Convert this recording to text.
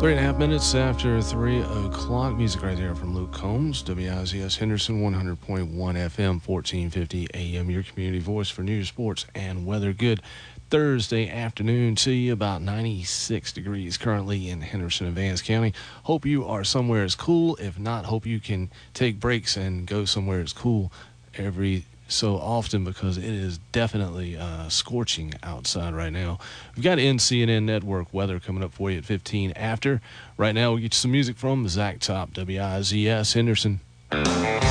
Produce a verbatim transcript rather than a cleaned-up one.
Three and a half minutes after three o'clock. Music right there from Luke Combs, W I Z S Henderson, one hundred point one F M, fourteen fifty A M. Your community voice for news, sports, and weather. Good Thursday afternoon to you. About ninety-six degrees currently in Henderson and Vance County. Hope you are somewhere as cool. If not, hope you can take breaks and go somewhere as cool every so often, because it is definitely uh, scorching outside right now. We've got N C N N Network weather coming up for you at fifteen after. Right now, we'll get you some music from Zach Top, W I Z S Henderson.